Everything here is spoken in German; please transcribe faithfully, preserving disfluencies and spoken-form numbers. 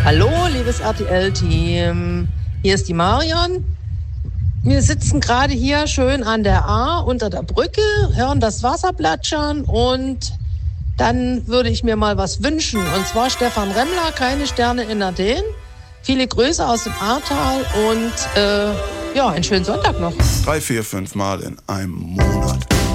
Hallo, liebes R T L-Team. Hier ist die Marion. Wir sitzen gerade hier schön an der Ahr unter der Brücke, hören das Wasser plätschern und dann würde ich mir mal was wünschen. Und zwar Stefan Remmler, keine Sterne in Athen. Viele Grüße aus dem Ahrtal und äh, ja, einen schönen Sonntag noch. Drei, vier, fünf Mal in einem Monat.